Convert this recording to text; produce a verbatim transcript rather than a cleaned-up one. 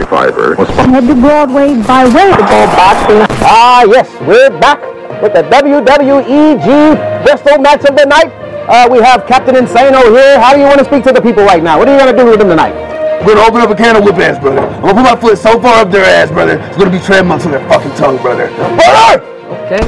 Survivor was Head to Broadway by way of boxing. Ah, yes, we're back with the W W E G Bristol match of the night. Uh, we have Captain Insano here. How do you want to speak to the people right now? What are you going to do with them tonight? We're going to open up a can of whip ass, brother. I'm going to put my foot so far up their ass, brother. It's going to be tread marks on their fucking tongue, brother. Brother!